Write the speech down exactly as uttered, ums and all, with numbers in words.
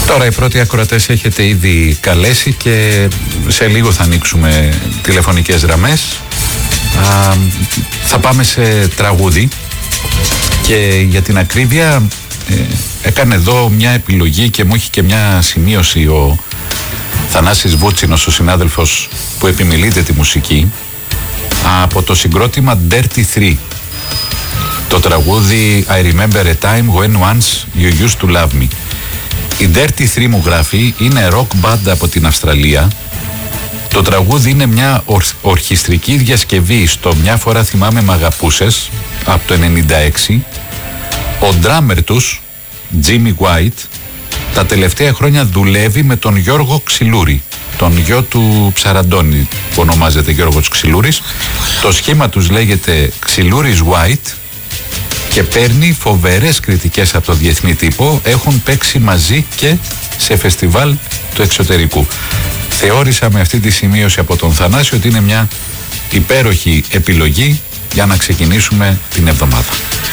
Τώρα οι πρώτοι ακροατές έχετε ήδη καλέσει και σε λίγο θα ανοίξουμε τηλεφωνικές γραμμές. Α, θα πάμε σε τραγούδι και για την ακρίβεια ε, έκανε εδώ μια επιλογή και μου έχει και μια σημείωση ο Θανάσης Βούτσινος, ο συνάδελφος που επιμιλείται τη μουσική, από το συγκρότημα Dirty Three, το τραγούδι I Remember a Time When Once You Used to Love Me. Η Dirty Three, μου γράφει, είναι rock band από την Αυστραλία. Το τραγούδι είναι μια ορ- ορχιστρική διασκευή στο «Μια φορά θυμάμαι μ' αγαπούσες» από το ενενήντα έξι. Ο ντράμερ τους, Jimmy White, τα τελευταία χρόνια δουλεύει με τον Γιώργο Ξυλούρη, τον γιο του Ψαραντώνη που ονομάζεται Γιώργος Ξυλούρης. Το σχήμα τους λέγεται Ξυλούρης White και παίρνει φοβερές κριτικές από το διεθνή τύπο. Έχουν παίξει μαζί και σε φεστιβάλ του εξωτερικού. Θεώρησα με αυτή τη σημείωση από τον Θανάση ότι είναι μια υπέροχη επιλογή για να ξεκινήσουμε την εβδομάδα.